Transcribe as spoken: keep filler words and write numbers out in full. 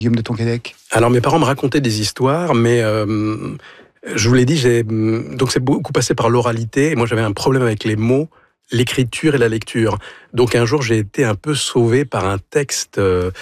Guillaume de Tonquédec? Alors mes parents me racontaient des histoires, mais euh, je vous l'ai dit, j'ai, donc c'est beaucoup passé par l'oralité. Moi j'avais un problème avec les mots, l'écriture et la lecture. Donc un jour j'ai été un peu sauvé par un texte... Euh,